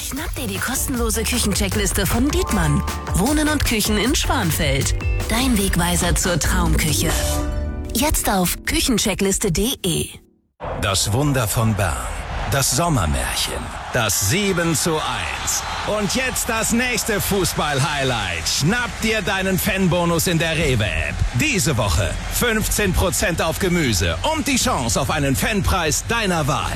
Schnapp dir die kostenlose Küchencheckliste von Dietmann. Wohnen und Küchen in Schwanfeld. Dein Wegweiser zur Traumküche. Jetzt auf küchencheckliste.de. Das Wunder von Bern. Das Sommermärchen. Das 7:1. Und jetzt das nächste Fußball-Highlight. Schnapp dir deinen Fanbonus in der Rewe-App. Diese Woche 15% auf Gemüse und die Chance auf einen Fanpreis deiner Wahl.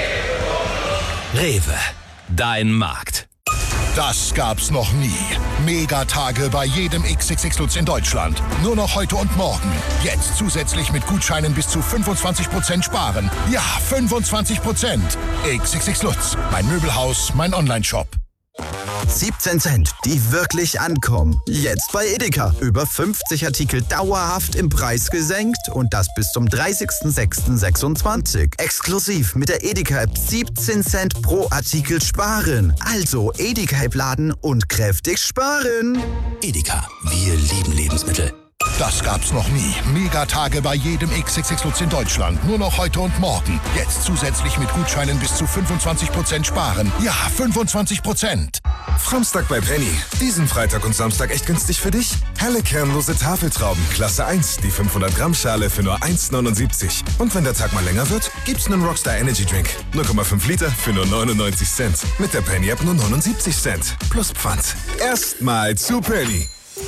Rewe. Dein Markt. Das gab's noch nie. Megatage bei jedem XXX Lutz in Deutschland. Nur noch heute und morgen. Jetzt zusätzlich mit Gutscheinen bis zu 25% sparen. Ja, 25%. XXX Lutz. Mein Möbelhaus, mein Onlineshop. 17 Cent, die wirklich ankommen. Jetzt bei Edeka. Über 50 Artikel dauerhaft im Preis gesenkt und das bis zum 30.06.26. Exklusiv mit der Edeka-App 17 Cent pro Artikel sparen. Also Edeka-App laden und kräftig sparen. Edeka. Wir lieben Lebensmittel. Das gab's noch nie. Megatage bei jedem XXX Lutz in Deutschland. Nur noch heute und morgen. Jetzt zusätzlich mit Gutscheinen bis zu 25% sparen. Ja, 25%. Framstag bei Penny. Diesen Freitag und Samstag echt günstig für dich? Helle kernlose Tafeltrauben, Klasse 1, die 500 Gramm Schale für nur 1,79. Und wenn der Tag mal länger wird, gibt's einen Rockstar Energy Drink. 0,5 Liter für nur 99 Cent. Mit der Penny App nur 79 Cent. Plus Pfand. Erstmal zu Penny.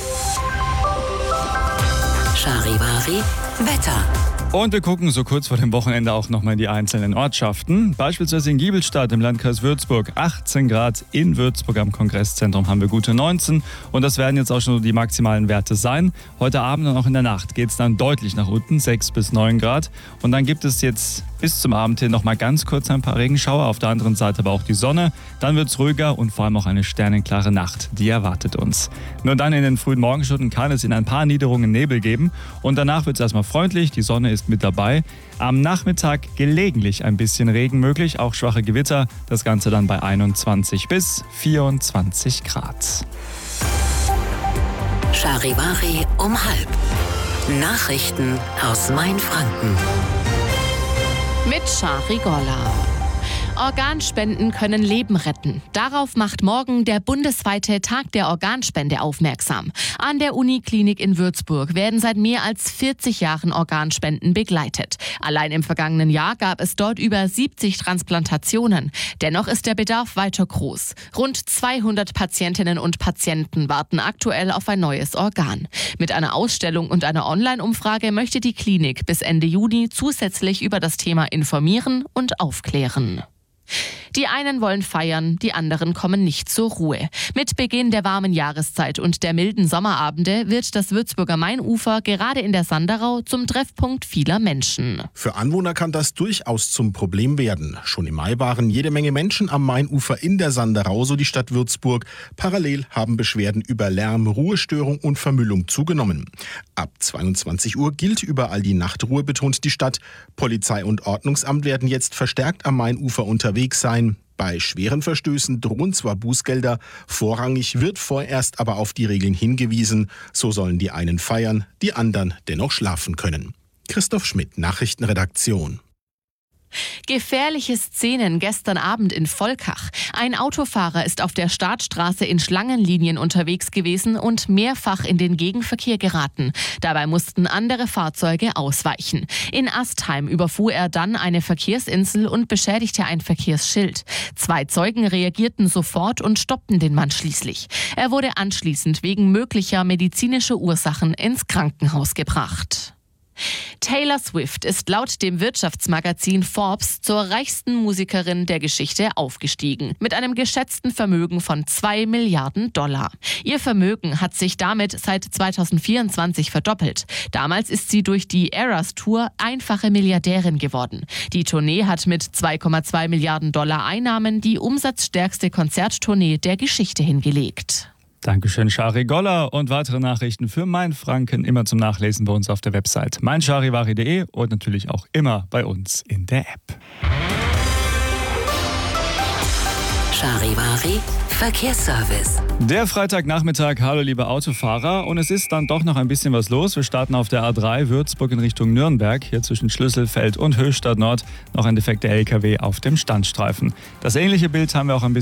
Charivari Wetter. Und wir gucken so kurz vor dem Wochenende auch nochmal in die einzelnen Ortschaften. Beispielsweise in Giebelstadt im Landkreis Würzburg 18 Grad. In Würzburg am Kongresszentrum haben wir gute 19. Und das werden jetzt auch schon die maximalen Werte sein. Heute Abend und auch in der Nacht geht es dann deutlich nach unten, 6 bis 9 Grad. Und dann gibt es jetzt bis zum Abend hin nochmal ganz kurz ein paar Regenschauer. Auf der anderen Seite aber auch die Sonne. Dann wird es ruhiger und vor allem auch eine sternenklare Nacht. Die erwartet uns. Nur dann in den frühen Morgenstunden kann es in ein paar Niederungen Nebel geben. Und danach wird es erstmal freundlich. Die Sonne ist mit dabei. Am Nachmittag gelegentlich ein bisschen Regen möglich, auch schwache Gewitter. Das Ganze dann bei 21 bis 24 Grad. Charivari um 12. Nachrichten aus Mainfranken. Mit Shari Golla. Organspenden können Leben retten. Darauf macht morgen der bundesweite Tag der Organspende aufmerksam. An der Uniklinik in Würzburg werden seit mehr als 40 Jahren Organspenden begleitet. Allein im vergangenen Jahr gab es dort über 70 Transplantationen. Dennoch ist der Bedarf weiter groß. Rund 200 Patientinnen und Patienten warten aktuell auf ein neues Organ. Mit einer Ausstellung und einer Online-Umfrage möchte die Klinik bis Ende Juni zusätzlich über das Thema informieren und aufklären. Die einen wollen feiern, die anderen kommen nicht zur Ruhe. Mit Beginn der warmen Jahreszeit und der milden Sommerabende wird das Würzburger Mainufer gerade in der Sanderau zum Treffpunkt vieler Menschen. Für Anwohner kann das durchaus zum Problem werden. Schon im Mai waren jede Menge Menschen am Mainufer in der Sanderau, so die Stadt Würzburg. Parallel haben Beschwerden über Lärm, Ruhestörung und Vermüllung zugenommen. Ab 22 Uhr gilt überall die Nachtruhe, betont die Stadt. Polizei und Ordnungsamt werden jetzt verstärkt am Mainufer unterwegs sein. Bei schweren Verstößen drohen zwar Bußgelder, vorrangig wird vorerst aber auf die Regeln hingewiesen. So sollen die einen feiern, die anderen dennoch schlafen können. Christoph Schmidt, Nachrichtenredaktion. Gefährliche Szenen gestern Abend in Volkach. Ein Autofahrer ist auf der Startstraße in Schlangenlinien unterwegs gewesen und mehrfach in den Gegenverkehr geraten. Dabei mussten andere Fahrzeuge ausweichen. In Astheim überfuhr er dann eine Verkehrsinsel und beschädigte ein Verkehrsschild. 2 Zeugen reagierten sofort und stoppten den Mann schließlich. Er wurde anschließend wegen möglicher medizinischer Ursachen ins Krankenhaus gebracht. Taylor Swift ist laut dem Wirtschaftsmagazin Forbes zur reichsten Musikerin der Geschichte aufgestiegen, mit einem geschätzten Vermögen von $2 Milliarden. Ihr Vermögen hat sich damit seit 2024 verdoppelt. Damals ist sie durch die Eras Tour einfache Milliardärin geworden. Die Tournee hat mit $2,2 Milliarden Einnahmen die umsatzstärkste Konzerttournee der Geschichte hingelegt. Dankeschön, Shari Golla. Und weitere Nachrichten für Mainfranken immer zum Nachlesen bei uns auf der Website meincharivari.de und natürlich auch immer bei uns in der App. Charivari Verkehrsservice. Der Freitagnachmittag, hallo liebe Autofahrer. Und es ist dann doch noch ein bisschen was los. Wir starten auf der A3 Würzburg in Richtung Nürnberg. Hier zwischen Schlüsselfeld und Höchstadt Nord noch ein defekter LKW auf dem Standstreifen. Das ähnliche Bild haben wir auch ein bisschen